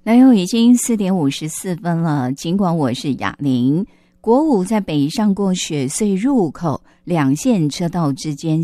来哟，已经4:54了。尽管我是雅玲，国五在北上过雪隧入口2线车道之间